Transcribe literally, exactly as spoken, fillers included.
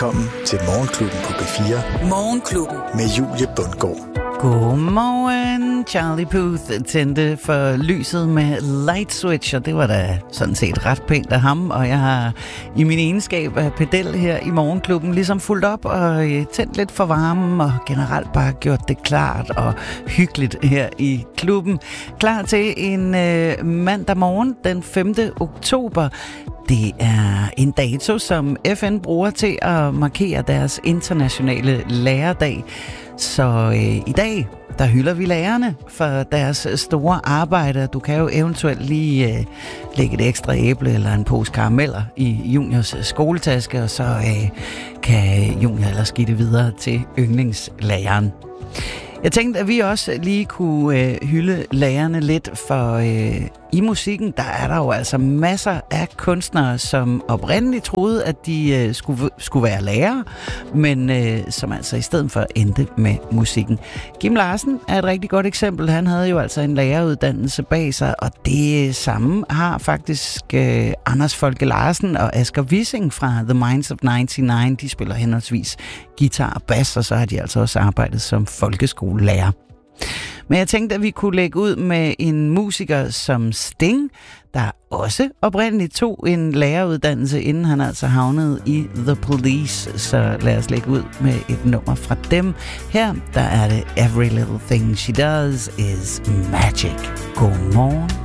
Velkommen til Morgenklubben på B fire. Morgenklubben. Med Julie Bundgaard. Godmorgen. Charlie Puth tændte for lyset med Light Switch, og det var da sådan set ret pænt af ham. Og jeg har i min egenskab af pedel her i Morgenklubben ligesom fulgt op og tændt lidt for varmen og generelt bare gjort det klart og hyggeligt her i klubben. Klar til en øh, mandag morgen den femte oktober. Det er en dato, som F N bruger til at markere deres internationale lærerdag. Så øh, i dag, der hylder vi lærerne for deres store arbejde. Du kan jo eventuelt lige øh, lægge et ekstra æble eller en pose karameller i Juniors skoletaske, og så øh, kan Junior ellers give det videre til yndlingslæreren. Jeg tænkte, at vi også lige kunne øh, hylde lærerne lidt, for øh, i musikken, der er der jo altså masser af kunstnere, som oprindeligt troede, at de øh, skulle, skulle være lærere, men øh, som altså i stedet for endte med musikken. Kim Larsen er et rigtig godt eksempel. Han havde jo altså en læreruddannelse bag sig, og det samme har faktisk øh, Anders Folke Larsen og Asger Wissing fra The Minds of nioghalvfems. De spiller henholdsvis guitar og bas, og så har de altså også arbejdet som folkeskolelærer. Men jeg tænkte, at vi kunne lægge ud med en musiker som Sting, der også oprindeligt tog en læreruddannelse, inden han altså havnede i The Police. Så lad os lægge ud med et nummer fra dem. Her der er det Every Little Thing She Does Is Magic. Godmorgen.